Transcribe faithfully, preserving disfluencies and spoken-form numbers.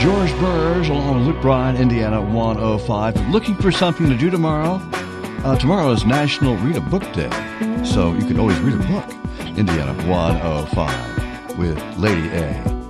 George Burge along with Luke Bryan, Indiana one oh five. Looking for something to do tomorrow? Uh, tomorrow is National Read a Book Day, so you can always read a book. Indiana one oh five with Lady A.